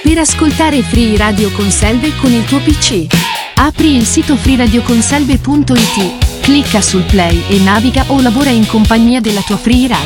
per ascoltare Free Radio Conselve con il tuo PC. Apri il sito freeradioconselve.it, clicca sul play e naviga o lavora in compagnia della tua Free Radio.